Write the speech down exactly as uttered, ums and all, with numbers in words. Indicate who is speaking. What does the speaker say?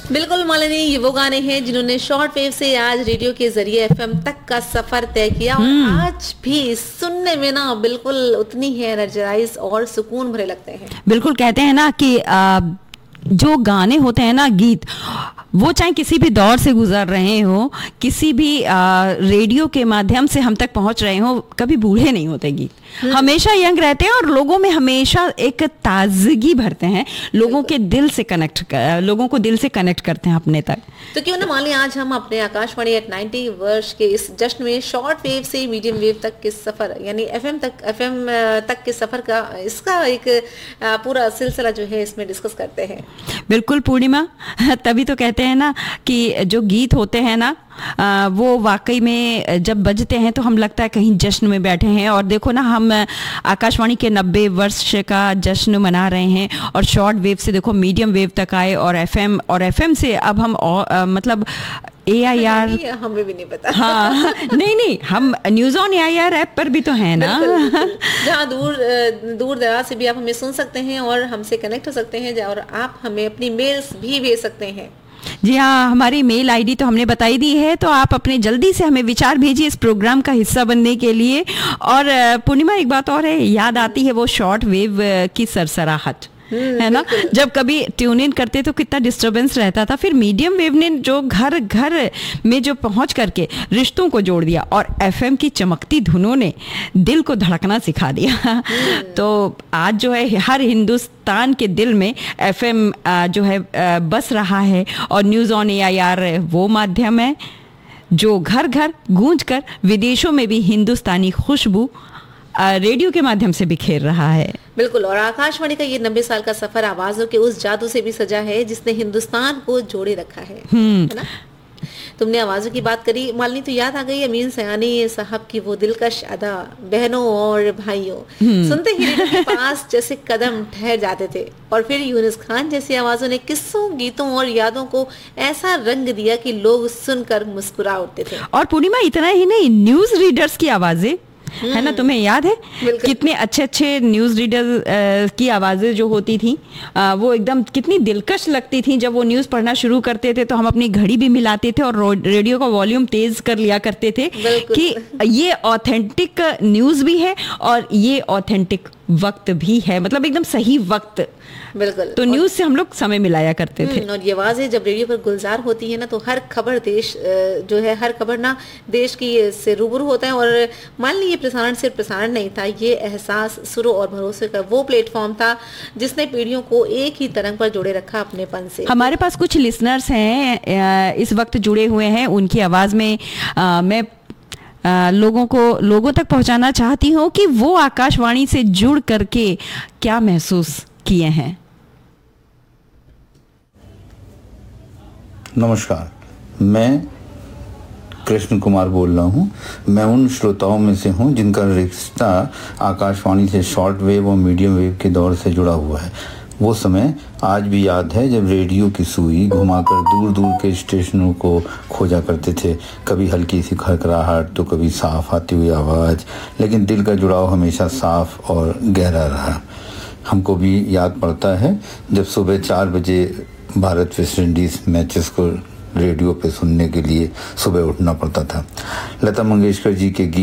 Speaker 1: बिल्कुल मालिनी, ये वो गाने हैं जिन्होंने शॉर्ट वेव से आज रेडियो के जरिए एफएम तक का सफर तय किया और आज भी सुनने में ना बिल्कुल उतनी ही एनर्जाइज और सुकून भरे लगते हैं।
Speaker 2: बिल्कुल, कहते हैं ना कि आ, जो गाने होते हैं ना, गीत, वो चाहे किसी भी दौर से गुजर रहे हो, किसी भी आ, रेडियो के माध्यम से हम तक पहुंच रहे हो, कभी बूढ़े नहीं होते गीत, हमेशा यंग रहते हैं और लोगों में हमेशा एक ताजगी भरते हैं, लोगों के दिल से कनेक्ट कर, लोगों को दिल से कनेक्ट करते हैं अपने तक।
Speaker 1: तो क्यों ना मान लिया आज हम अपने आकाशवाणी एट नाइन्टी वर्ष के इस जश्न में शॉर्ट वेव से मीडियम वेव तक के सफर यानी एफएम तक एफएम तक के सफर का इसका एक पूरा सिलसिला जो है इसमें डिस्कस करते हैं।
Speaker 2: बिल्कुल पूर्णिमा, तभी तो कहते हैं ना कि जो गीत होते हैं ना आ, वो वाकई में जब बजते हैं तो हम लगता है कहीं जश्न में बैठे हैं। और देखो ना, हम आकाशवाणी के नब्बे वर्ष का जश्न मना रहे हैं और शॉर्ट वेव से देखो मीडियम वेव तक आए और एफएम और एफएम से अब हम आ, मतलब ए आई आर,
Speaker 1: हमें भी नहीं पता।
Speaker 2: हाँ, नहीं नहीं, हम news on A I R app पर भी तो है ना,
Speaker 1: जहाँ दूर दूर दराज से भी आप हमें सुन सकते हैं और हमसे कनेक्ट हो सकते हैं और आप हमें अपनी मेल्स भी भेज सकते हैं।
Speaker 2: जी हाँ, हमारी मेल आईडी तो हमने बताई दी है, तो आप अपने जल्दी से हमें विचार भेजिए इस प्रोग्राम का हिस्सा बनने के लिए। और पूर्णिमा, एक बात और है, याद आती है वो शॉर्ट वेव की सरसराहट, है ना, जब कभी ट्यून इन करते तो कितना डिस्टरबेंस रहता था, फिर मीडियम वेव ने जो घर घर में जो पहुंच करके रिश्तों को जोड़ दिया और एफएम की चमकती धुनों ने दिल को धड़कना सिखा दिया। तो आज जो है हर हिंदुस्तान के दिल में एफएम जो है बस रहा है और news on A I R वो माध्यम है जो घर घर गूंज कर विदेशों में भी हिंदुस्तानी खुशबू रेडियो के माध्यम से बिखेर रहा है।
Speaker 1: बिल्कुल, और आकाशवाणी का ये नब्बे साल का सफर आवाजों के उस जादू से भी सजा है जिसने हिंदुस्तान को जोड़े रखा है, है ना। तुमने आवाजों की बात करी मालिनी, तो याद आ गई अमीन सयानी साहब की वो दिलकश अदा, बहनों और भाइयों, सुनते ही रेडियो के पास जैसे कदम ठहर जाते थे। और फिर यूनुस खान जैसी आवाजों ने किस्सों, गीतों और यादों को ऐसा रंग दिया कि लोग सुनकर मुस्कुरा उठते थे।
Speaker 2: और पूर्णिमा, इतना ही नहीं, न्यूज रीडर्स की आवाजें, है ना, तुम्हें याद है कितने अच्छे अच्छे न्यूज रीडर की आवाजें जो होती थी, आ, वो एकदम कितनी दिलकश लगती थी। जब वो न्यूज पढ़ना शुरू करते थे तो हम अपनी घड़ी भी मिलाते थे और रेडियो का वॉल्यूम तेज कर लिया करते थे कि ये ऑथेंटिक न्यूज भी है और ये ऑथेंटिक वक्त भी है, मतलब एकदम सही वक्त।
Speaker 1: बिल्कुल,
Speaker 2: तो न्यूज से हम लोग समय मिलाया करते थे।
Speaker 1: और ये आवाजें जब रेडियो पर गुलजार होती है ना, तो हर खबर देश जो है हर खबर ना देश की से रूबरू होता है। और मान लीजिए प्रसारण सिर्फ प्रसारण नहीं था, ये एहसास, सुरों और भरोसे का वो प्लेटफॉर्म था जिसने पीढ़ियों को एक ही तरंग पर जोड़े रखा अपनेपन से।
Speaker 2: हमारे पास कुछ लिसनर्स हैं इस वक्त जुड़े हुए हैं, उनकी आवाज में आ, मैं आ, लोगों को लोगों तक पहुंचाना चाहती हूँ कि वो आकाशवाणी से जुड़ करके क्या महसूस किए हैं।
Speaker 3: नमस्कार, मैं कृष्ण कुमार बोल रहा हूँ। मैं उन श्रोताओं में से हूँ जिनका रिश्ता आकाशवाणी से शॉर्ट वेव और मीडियम वेव के दौर से जुड़ा हुआ है। वो समय आज भी याद है जब रेडियो की सुई घुमाकर दूर दूर के स्टेशनों को खोजा करते थे। कभी हल्की सी खड़खड़ाहट तो कभी साफ आती हुई आवाज़, लेकिन दिल का जुड़ाव हमेशा साफ और गहरा रहा। हमको भी याद पड़ता है जब सुबह चार बजे भारत वेस्ट इंडीज़ मैचेस को रेडियो पे सुनने के लिए सुबह उठना पड़ता था। लता मंगेशकर जी के गीत